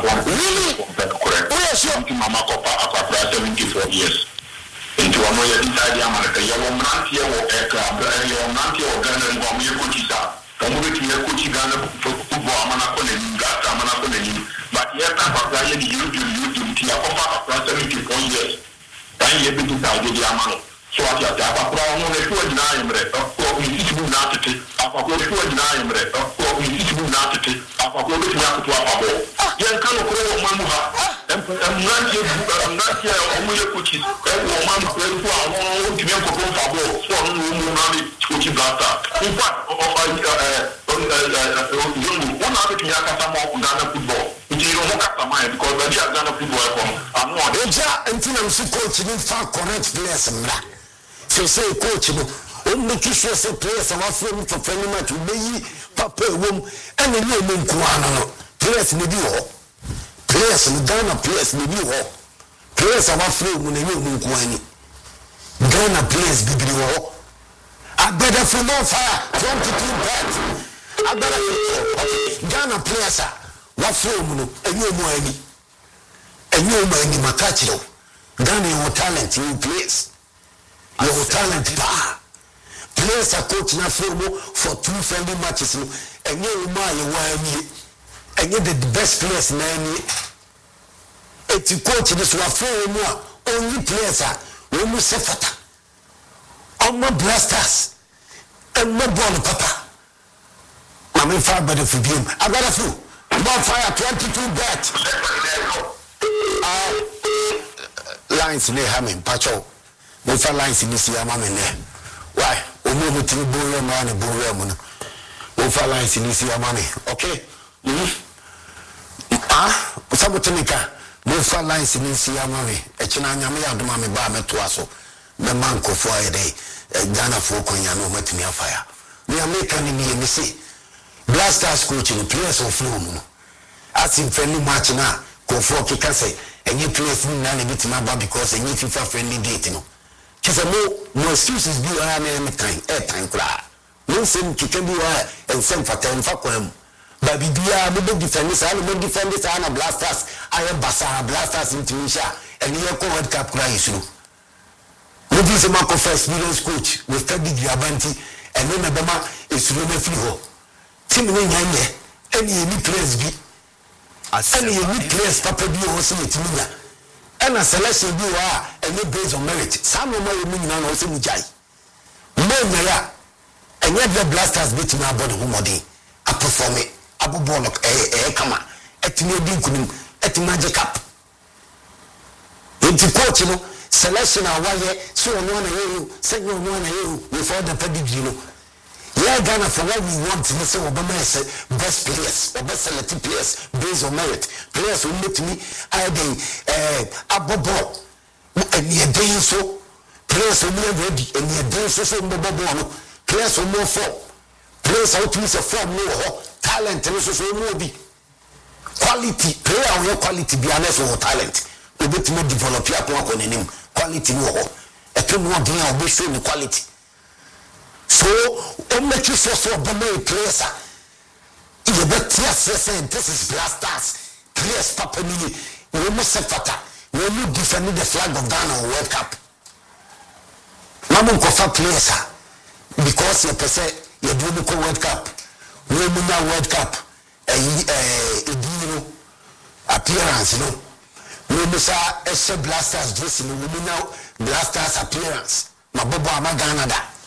Really? Correct. Oh, yeah, sure. Mama Copa Aqua 74 years. Into a more inside the America, you will not hear what aircraft, you will not hear what Ghana and Bomia Kuchisa. Come with me, Kuchigana, football, Manakon, Gata, Manakon, but yet I'm you to Aqua 74 years. 9 years to Diamano. So I got a problem with 29 minutes, or each move not to take, up a good 29 minutes, or each move not to take, up a good to a Yan kan ko mamuha I'm not here only cookies woman ko awon ti me ko ko fabo so no mu na ni cookie gata in fact one of the yakata mo Ghana football you know kata man because the Ghana football come I'm not eja until I'm so coach in fa correct players mra so say coach no make sure say players are from for friendly match we papa wom and you know nkuana no players ni bi ho players in Ghana players ni bi ho players are from na you nkuani Ghana players bi ho agbada from on fire 22 bets agbada Ghana players are from no enyo mo ani makachiro Ghana your talent you players your talent players are coach na for 2 friendly matches no enyo ma ye wani enye the best players na any eti coach this wa for mu only players are we mu sefata omo blasters and no ball papa mama fa bad for game agora fu ball fire 22 bet lines ne hamen pacho mo fa lines ni si ama me ne why omo mo tri bo ma na bo mo no mo fa lines ni si ama me okay sabotemika mo fa lines ni si ama me e kina nyame ya doma me ba me to aso me manko fo ayede Ghana fo konya no matimi afaya me America ni me say blasters coach ni players of flow no asim friendly match na ko fo kika say any players ni na bitima ba because any FIFA friendly date no kisa mo excuses bi ara na time kura no sem kika bi wa ensem fatem fa kwam ba bibia mo be defenders all mo defenders ana blasters aye basa blasters intimisha and ye ko world cup kura yisuru mo bi se ma ko first experience coach with study Grabanti and no mebema esuru na free ho team ni nyanye any players bi any players papa bi o se yetiminya and a selection bi wa any based on merit some no more you na no se mujai mo nyaya and yet the blasters bit na body ho modi a perform abobolo kama etimi odi nkunim etimi magic up enti coach no selection awaye so no na you say no na you before the pedigree no yeah Ghana for what we want to say Obama is best players or best selected players based on merit players who make me abobo and ye dey so players who be ready and ye dey so abobo no players who more for players out to say form no talent no so mo bi quality player or quality be honest or talent we bet me develop ya ko nenim quality no ho e to no dey o be show ni quality so on make you so Obama players you bet say this is blasters players papa ni we must fata we will defend the flag of Ghana World Cup mama ko fa players because you say you do the World Cup we will na World Cup appearance no we must blasters dressing we will na blasters appearance mabobo ama Ghana da